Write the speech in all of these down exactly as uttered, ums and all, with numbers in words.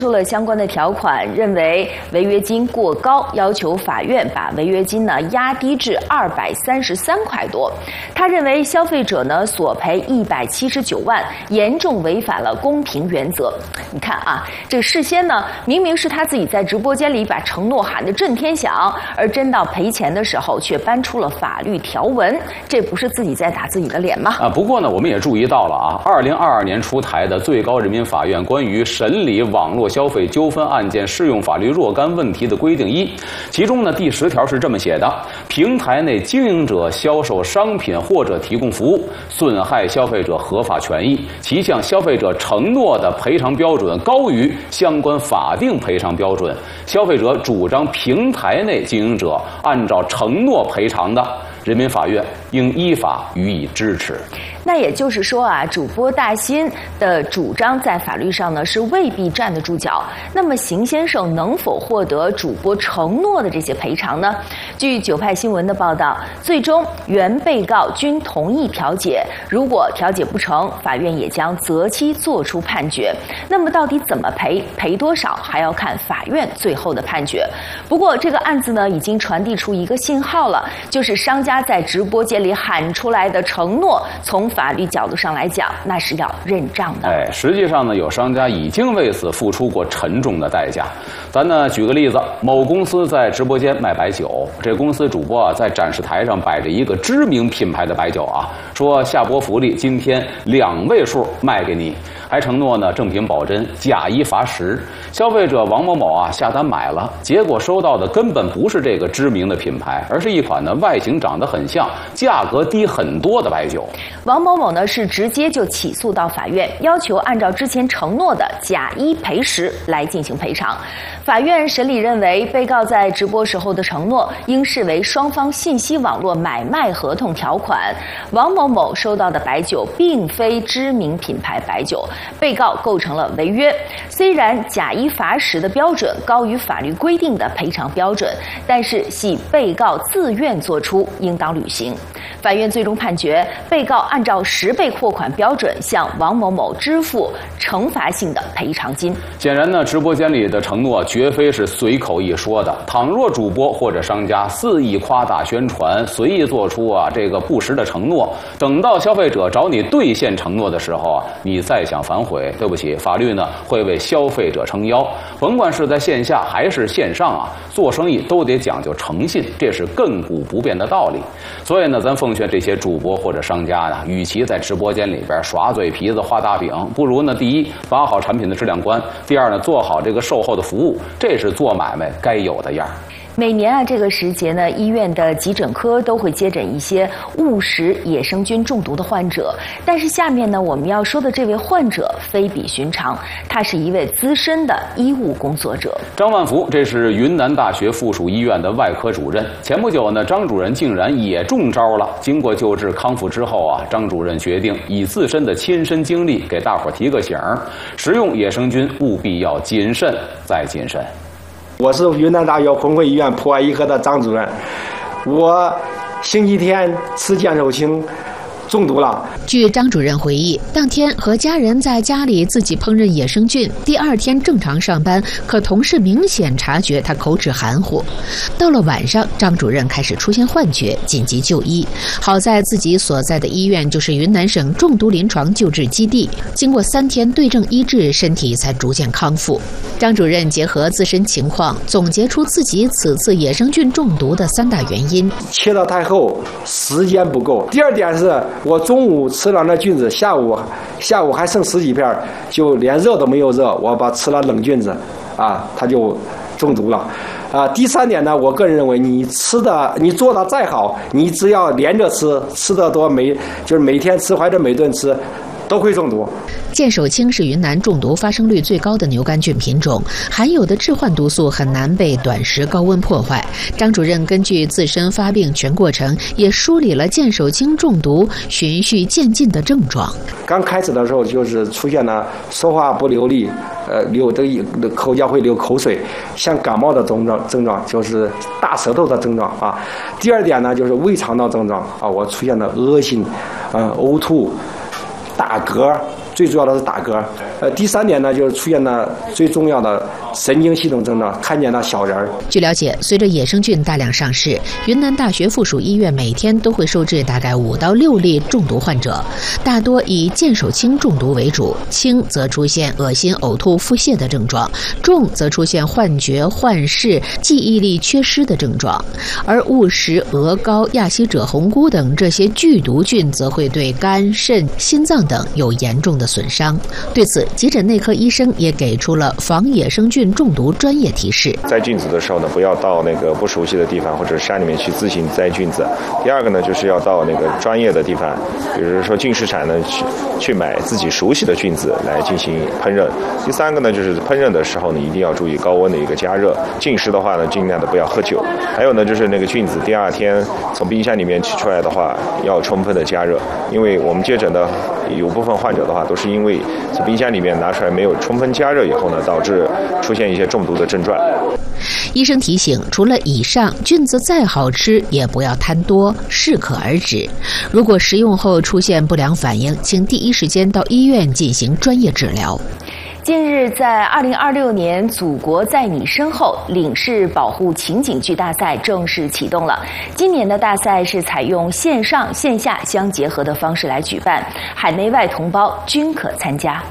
出了相关的条款，认为违约金过高，要求法院把违约金呢压低至二百三十三块多。他认为消费者呢索赔一百七十九万，严重违反了公平原则。你看啊，这个事先呢明明是他自己在直播间里把承诺喊得震天响，而真到赔钱的时候却搬出了法律条文，这不是自己在打自己的脸吗？ 啊，不过呢，我们也注意到了啊，二零二二年出台的最高人民法院关于审理网络消费纠纷案件适用法律若干问题的规定一，其中呢第十条是这么写的：平台内经营者销售商品或者提供服务，损害消费者合法权益，其向消费者承诺的赔偿标准高于相关法定赔偿标准，消费者主张平台内经营者按照承诺赔偿的，人民法院应依法予以支持。 那也就是说啊，主播大新的主张在法律上呢是未必站得住脚。那么邢先生能否获得主播承诺的这些赔偿呢？据九派新闻的报道，最终原被告均同意调解，如果调解不成，法院也将择期作出判决。那么到底怎么赔，赔多少，还要看法院最后的判决。不过这个案子呢，已经传递出一个信号了，就是商家在直播间里喊出来的承诺，从法律角度上来讲，那是要认账的。 哎，实际上呢，有商家已经为此付出过沉重的代价。咱呢举个例子，某公司在直播间卖白酒，这公司主播啊在展示台上摆着一个知名品牌的白酒啊，说下播福利，今天两位数卖给你，还承诺呢正品保真，假一罚十。消费者王某某啊下单买了，结果收到的根本不是这个知名的品牌，而是一款呢外形长得很像，价格低很多的白酒。 王某某呢是直接就起诉到法院，要求按照之前承诺的假一赔十来进行赔偿。法院审理认为，被告在直播时候的承诺应视为双方信息网络买卖合同条款。王某某收到的白酒并非知名品牌白酒，被告构成了违约。虽然假一罚十的标准高于法律规定的赔偿标准，但是系被告自愿作出，应当履行。法院最终判决，被告按照十倍货款标准向王某某支付惩罚性的赔偿金。 显然呢，直播间里的承诺绝非是随口一说的。倘若主播或者商家肆意夸大宣传，随意做出啊这个不实的承诺，等到消费者找你兑现承诺的时候啊，你再想反悔，对不起，法律呢会为消费者撑腰。甭管是在线下还是线上啊，做生意都得讲究诚信，这是亘古不变的道理。所以呢，咱奉劝这些主播或者商家呢，与其在直播间里边耍嘴皮子画大饼，不如呢，第一把好产品的质量关，第二呢，做好这个售后的服务，这是做买卖该有的样。 每年啊，这个时节呢，医院的急诊科都会接诊一些误食野生菌中毒的患者。但是下面呢，我们要说的这位患者非比寻常，他是一位资深的医务工作者。 张万福，这是云南大学附属医院的外科主任。前不久呢，张主任竟然也中招了。经过救治康复之后啊，张主任决定以自身的亲身经历给大伙儿提个醒儿：食用野生菌务必要谨慎再谨慎。 我是云南大学坤辉医院普外医科的张主任，我星期天吃见手青中毒了。 据张主任回忆，当天和家人在家里自己烹饪野生菌，第二天正常上班，可同事明显察觉他口齿含糊。到了晚上，张主任开始出现幻觉，紧急就医。好在自己所在的医院就是云南省中毒临床救治基地，经过三天对症医治，身体才逐渐康复。张主任结合自身情况，总结出自己此次野生菌中毒的三大原因： 切得太厚，时间不够；第二点是我中午吃了那菌子，下午下午还剩十几片，就连热都没有热，我把吃了冷菌子，啊，它就中毒了。啊，第三点呢，我个人认为，你吃的你做的再好，你只要连着吃，吃的多，每就是每天吃或者每顿吃，都会中毒。 剑手青是云南中毒发生率最高的牛肝菌品种，含有的致幻毒素很难被短时高温破坏。张主任根据自身发病全过程，也梳理了剑手青中毒循序渐进的症状。 刚开始的时候就是出现了说话不流利，呃，流的口角会流口水，像感冒的症状症状就是大舌头的症状啊。第二点呢，就是胃肠道症状啊，我出现了恶心，呃，呕吐、打嗝。 最主要的是打嗝。呃，第三点呢，就是出现了最重要的神经系统症状，看见了小人儿。 据了解，随着野生菌大量上市，云南大学附属医院每天都会收治大概五到六例中毒患者，大多以剑手青中毒为主，轻则出现恶心、呕吐、腹泻的症状，重则出现幻觉、幻视、记忆力缺失的症状。而误食鹅膏、亚希者红菇等这些剧毒菌，则会对肝、肾、心脏等有严重的损伤。对此，急诊内科医生也给出了防野生菌中毒专业提示： 摘菌子的时候呢，不要到那个不熟悉的地方或者山里面去自行摘菌子。第二个呢，就是要到那个专业的地方，比如说菌市场呢，去去买自己熟悉的菌子来进行烹饪。第三个呢，就是烹饪的时候呢，一定要注意高温的一个加热。进食的话呢，尽量的不要喝酒。还有呢，就是那个菌子第二天从冰箱里面取出来的话，要充分的加热，因为我们接诊的有部分患者的话，都是因为从冰箱里面拿出来没有充分加热以后呢，导致出现一些中毒的症状。 医生提醒，除了以上，菌子再好吃也不要贪多，适可而止。如果食用后出现不良反应，请第一时间到医院进行专业治疗。 近日，在二零二六年“祖国在你身后”领事保护情景剧大赛正式启动了。今年的大赛是采用线上线下相结合的方式来举办，海内外同胞均可参加。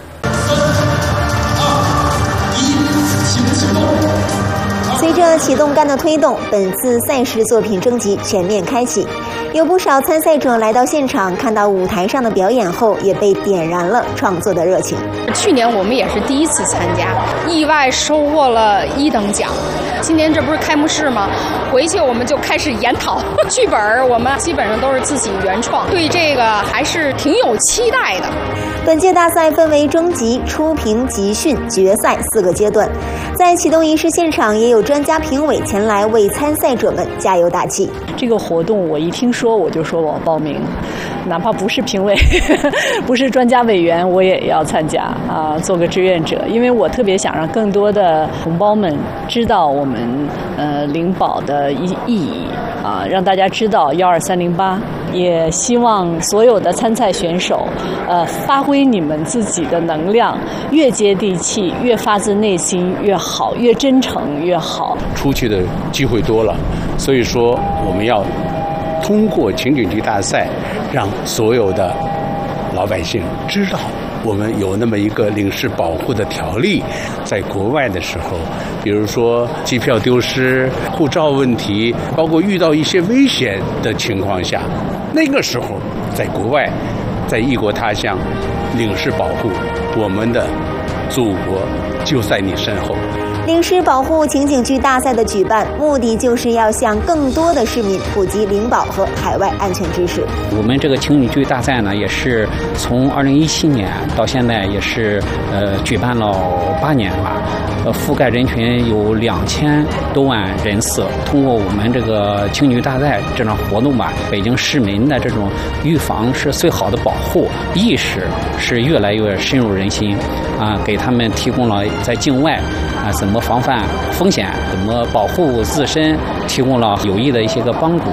随着启动杆的推动，本次赛事作品征集全面开启。有不少参赛者来到现场，看到舞台上的表演后，也被点燃了创作的热情。 去年我们也是第一次参加，意外收获了一等奖。今年这不是开幕式吗？回去我们就开始研讨剧本，我们基本上都是自己原创，对这个还是挺有期待的。 本届大赛分为征集、初评、集训、决赛四个阶段，在启动仪式现场，也有专家评委前来为参赛者们加油打气。 这个活动我一听说我就说我报名，哪怕不是评委不是专家委员，我也要参加啊，做个志愿者。因为我特别想让更多的同胞们知道我们呃领保的意意义啊，让大家知道幺二三零八，也希望所有的参赛选手呃发挥你们自己的能量，越接地气，越发自内心越好，越真诚越好。 出去的机会多了，所以说我们要通过情景剧大赛，让所有的老百姓知道我们有那么一个领事保护的条例。在国外的时候，比如说机票丢失、护照问题，包括遇到一些危险的情况下，那个时候在国外，在异国他乡，领事保护我们的祖国就在你身后。 领事保护情景剧大赛的举办，目的就是要向更多的市民普及领保和海外安全知识。 我们这个情景剧大赛呢，也是从二零一七年到现在，也是呃举办了八年了，呃覆盖人群有两千多万人次。通过我们这个情景剧大赛这场活动吧，北京市民的这种预防是最好的保护意识是越来越深入人心啊，给他们提供了在境外啊怎么防范风险，怎么保护自身，提供了有益的一些个帮助。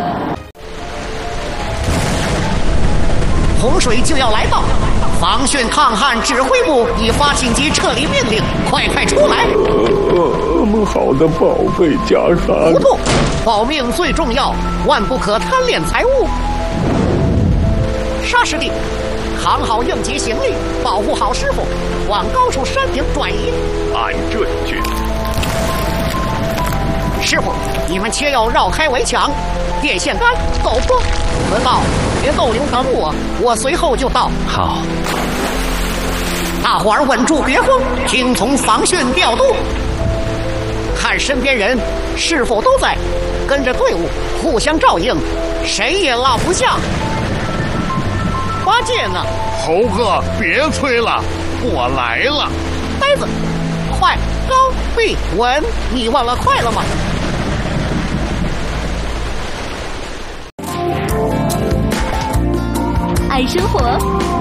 洪水就要来到，防汛抗旱指挥部已发紧急撤离命令，快快出来！ 呃，我们好的宝贝家山， 糊涂，保命最重要，万不可贪恋财物。沙师弟，扛好应急行李，保护好师傅，往高处山顶转移。 按这去。 师傅，你们切要绕开围墙，电线杆走不？轮到，别逗留等我，我随后就到。 好， 大伙儿稳住，别慌，听从防汛调度，看身边人是否都在，跟着队伍互相照应，谁也落不下。八戒呢？ 猴哥，别催了，我来了。 呆子，快，高，闭，稳，你忘了快了吗？ 爱生活，